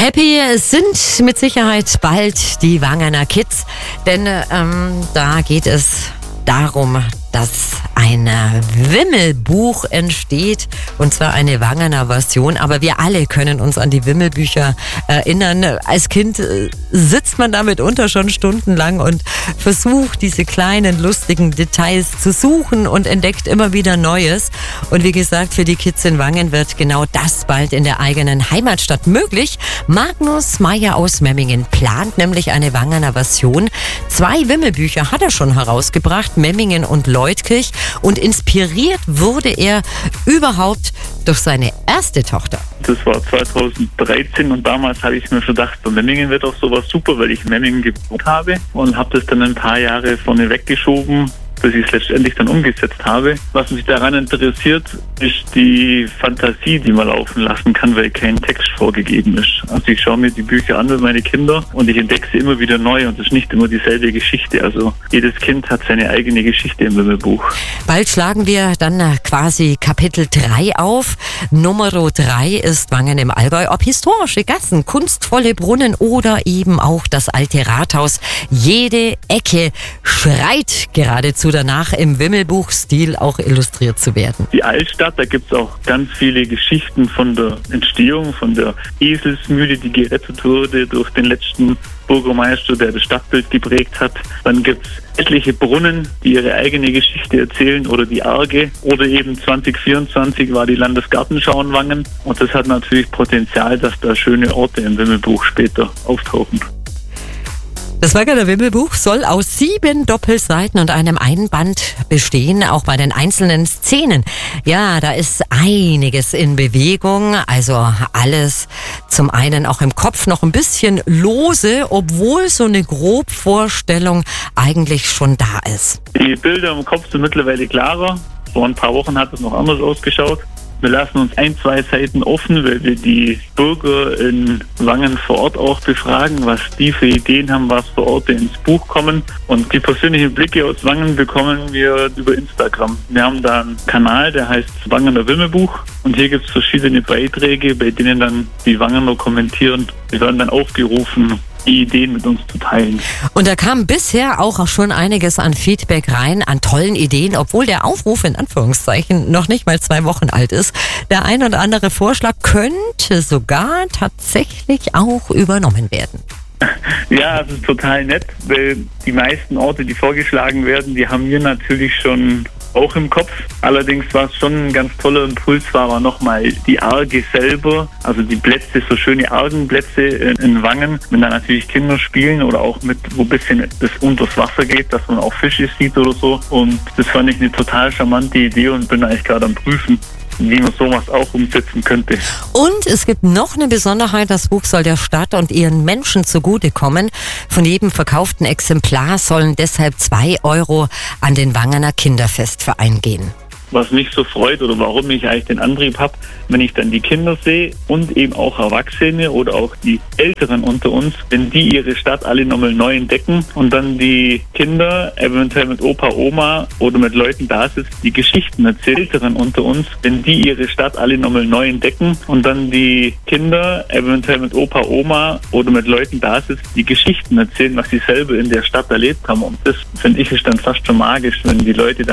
Happy sind mit Sicherheit bald die Wangener Kids, denn da geht es darum, dass ein Wimmelbuch entsteht, und zwar eine Wangener Version. Aber wir alle können uns an die Wimmelbücher erinnern. Als Kind sitzt man da mitunter schon stundenlang und versucht, diese kleinen, lustigen Details zu suchen und entdeckt immer wieder Neues. Und wie gesagt, für die Kids in Wangen wird genau das bald in der eigenen Heimatstadt möglich. Magnus Meyer aus Memmingen plant nämlich eine Wangener Version. 2 Wimmelbücher hat er schon herausgebracht, Memmingen und Leutkirch, und inspiriert wurde er überhaupt durch seine erste Tochter. Das war 2013 und damals habe ich mir schon gedacht, bei Memmingen wird auch sowas super, weil ich in Memmingen gewohnt habe, und habe das dann ein paar Jahre vorne weggeschoben, bis ich es letztendlich dann umgesetzt habe. Was mich daran interessiert, ist die Fantasie, die man laufen lassen kann, weil kein Text vorgegeben ist. Also ich schaue mir die Bücher an mit meinen Kindern und ich entdecke sie immer wieder neu, und es ist nicht immer dieselbe Geschichte. Also jedes Kind hat seine eigene Geschichte im Wimmelbuch. Bald schlagen wir dann quasi Kapitel 3 auf. Nummer 3 ist Wangen im Allgäu. Ob historische Gassen, kunstvolle Brunnen oder eben auch das alte Rathaus. Jede Ecke schreit geradezu danach, im Wimmelbuchstil auch illustriert zu werden. Die Altstadt, da gibt es auch ganz viele Geschichten von der Entstehung, von der Eselsmühle, die gerettet wurde durch den letzten Bürgermeister, der das Stadtbild geprägt hat. Dann gibt es etliche Brunnen, die ihre eigene Geschichte erzählen, oder die Arge. Oder eben 2024 war die Landesgartenschau in Wangen. Und das hat natürlich Potenzial, dass da schöne Orte im Wimmelbuch später auftauchen. Das Wangener Wimmelbuch soll aus 7 Doppelseiten und einem Einband bestehen, auch bei den einzelnen Szenen. Ja, da ist einiges in Bewegung, also alles zum einen auch im Kopf noch ein bisschen lose, obwohl so eine Grobvorstellung eigentlich schon da ist. Die Bilder im Kopf sind mittlerweile klarer. Vor ein paar Wochen hat es noch anders ausgeschaut. Wir lassen uns 1-2 Seiten offen, weil wir die Bürger in Wangen vor Ort auch befragen, was die für Ideen haben, was für Orte ins Buch kommen. Und die persönlichen Blicke aus Wangen bekommen wir über Instagram. Wir haben da einen Kanal, der heißt Wangener Wimmelbuch. Und hier gibt es verschiedene Beiträge, bei denen dann die Wangener kommentieren. Wir werden dann aufgerufen, die Ideen mit uns zu teilen. Und da kam bisher auch schon einiges an Feedback rein, an tollen Ideen, obwohl der Aufruf in Anführungszeichen noch nicht mal 2 Wochen alt ist. Der ein oder andere Vorschlag könnte sogar tatsächlich auch übernommen werden. Ja, es ist total nett, weil die meisten Orte, die vorgeschlagen werden, die haben wir natürlich schon auch im Kopf. Allerdings war es schon ein ganz toller Impuls, war aber nochmal die Arge selber, also die Plätze, so schöne Argenplätze in Wangen, wenn da natürlich Kinder spielen oder auch mit, wo ein bisschen das unters Wasser geht, dass man auch Fische sieht oder so. Und das fand ich eine total charmante Idee und bin eigentlich gerade am Prüfen, wie man sowas auch umsetzen könnte. Und es gibt noch eine Besonderheit, das Buch soll der Stadt und ihren Menschen zugutekommen. Von jedem verkauften Exemplar sollen deshalb 2 € an den Wangener Kinderfestverein gehen. Was mich so freut oder warum ich eigentlich den Antrieb habe, wenn ich dann die Kinder sehe und eben auch Erwachsene oder auch die Älteren unter uns, wenn die ihre Stadt alle nochmal neu entdecken und dann die Kinder eventuell mit Opa, Oma oder mit Leuten da sitzen, die Geschichten erzählen. Älteren unter uns, wenn die ihre Stadt alle nochmal neu entdecken und dann die Kinder eventuell mit Opa, Oma oder mit Leuten da sitzen, die Geschichten erzählen, was sie selber in der Stadt erlebt haben. Und das, finde ich, ist dann fast schon magisch, wenn die Leute dann